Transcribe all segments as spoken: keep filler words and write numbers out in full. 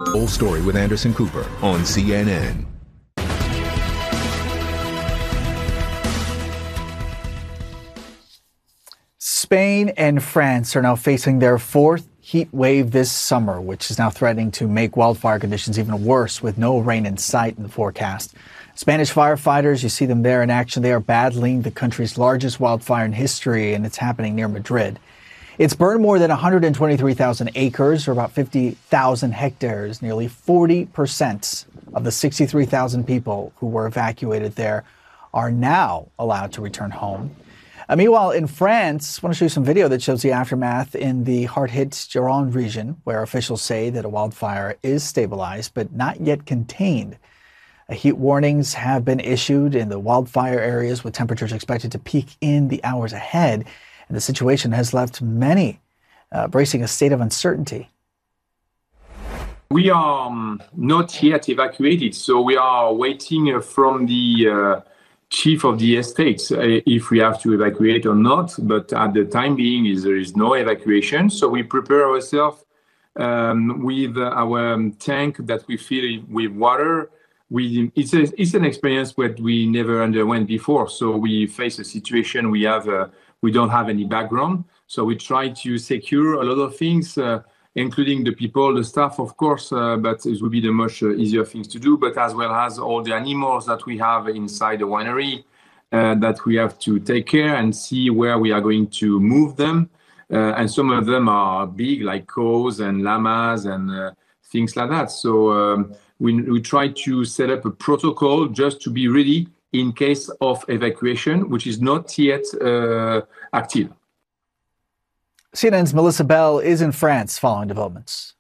Full story with Anderson Cooper on C N N. Spain and France are now facing their fourth heat wave this summer, which is now threatening to make wildfire conditions even worse with no rain in sight in the forecast. Spanish firefighters, you see them there in action. They are battling the country's largest wildfire in history, and it's happening near Madrid. It's burned more than one hundred twenty-three thousand acres, or about fifty thousand hectares. Nearly forty percent of the sixty-three thousand people who were evacuated there are now allowed to return home. Uh, meanwhile, in France, I want to show you some video that shows the aftermath in the hard-hit Gironde region, where officials say that a wildfire is stabilized but not yet contained. Uh, heat warnings have been issued in the wildfire areas, with temperatures expected to peak in the hours ahead. And the situation has left many uh, bracing a state of uncertainty. We are um, not yet evacuated, so we are waiting uh, from the uh, chief of the estates uh, if we have to evacuate or not. But at the time being, is there is no evacuation, so we prepare ourselves um, with our um, tank that we fill with water. We, it's, a, it's an experience that we never underwent before, so we face a situation we have. Uh, we don't have any background, so we try to secure a lot of things, uh, including the people, the staff, of course, uh, but it will be the much uh, easier things to do, but as well as all the animals that we have inside the winery uh, that we have to take care and see where we are going to move them. Uh, and some of them are big, like cows and llamas and uh, things like that. So um, we, we try to set up a protocol just to be ready in case of evacuation, which is not yet uh, active. C N N's Melissa Bell is in France following developments.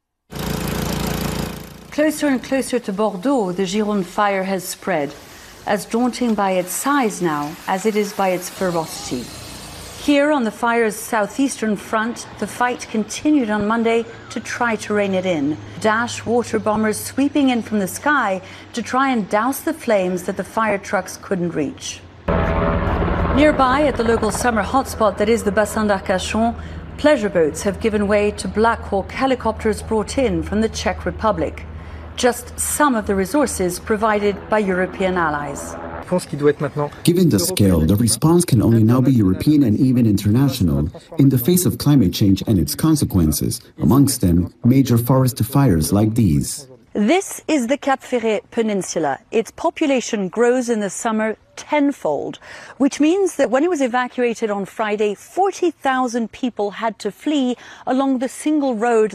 Closer and closer to Bordeaux, the Gironde fire has spread, as daunting by its size now as it is by its ferocity. Here on the fire's southeastern front, the fight continued on Monday to try to rein it in. Dash water bombers sweeping in from the sky to try and douse the flames that the fire trucks couldn't reach. Nearby, at the local summer hotspot that is the Bassin d'Arcachon, pleasure boats have given way to Black Hawk helicopters brought in from the Czech Republic. Just some of the resources provided by European allies. Given the scale, the response can only now be European and even international in the face of climate change and its consequences, amongst them major forest fires like these. This is the Cap Ferret Peninsula. Its population grows in the summer tenfold, which means that when it was evacuated on Friday, forty thousand people had to flee along the single road